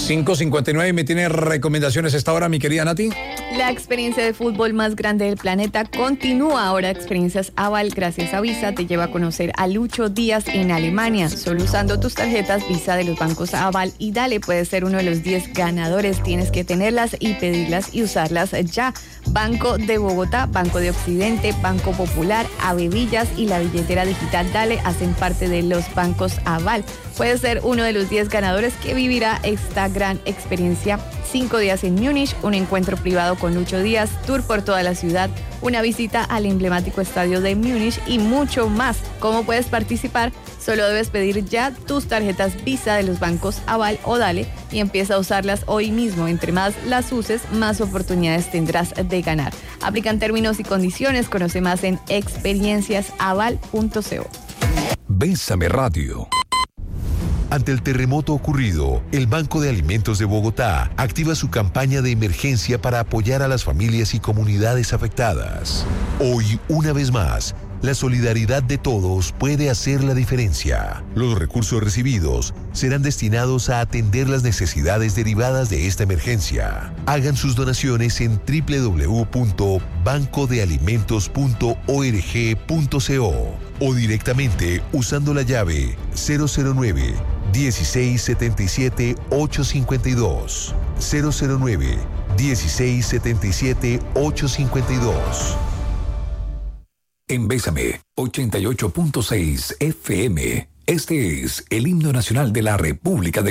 5:59 me tiene recomendaciones a esta hora, mi querida Nati. La experiencia de fútbol más grande del planeta continúa ahora. Experiencias Aval, gracias a Visa, te lleva a conocer a Lucho Díaz en Alemania. Solo usando tus tarjetas Visa de los bancos Aval y Dale puedes ser uno de los 10 ganadores. Tienes que tenerlas y pedirlas y usarlas ya. Banco de Bogotá, Banco de Occidente, Banco Popular, Avevillas y la billetera digital Dale hacen parte de los bancos Aval. Puedes ser uno de los 10 ganadores que vivirá esta gran experiencia. 5 días en Múnich, un encuentro privado con Lucho Díaz, tour por toda la ciudad, una visita al emblemático estadio de Múnich y mucho más. ¿Cómo puedes participar? Solo debes pedir ya tus tarjetas Visa de los bancos Aval o Dale y empieza a usarlas hoy mismo. Entre más las uses, más oportunidades tendrás de ganar. Aplican términos y condiciones. Conoce más en experienciasaval.co. Bésame Radio. Ante el terremoto ocurrido, el Banco de Alimentos de Bogotá activa su campaña de emergencia para apoyar a las familias y comunidades afectadas. Hoy, una vez más, la solidaridad de todos puede hacer la diferencia. Los recursos recibidos serán destinados a atender las necesidades derivadas de esta emergencia. Hagan sus donaciones en www.bancodealimentos.org.co o directamente usando la llave 009 1677 852 009 1677 852. En Bésame 88.6 FM. Este es el himno nacional de la República de